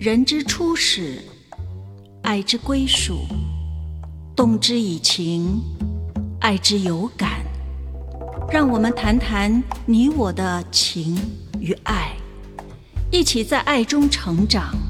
人之初始，爱之归属，动之以情，爱之有感。让我们谈谈你我的情与爱，一起在爱中成长，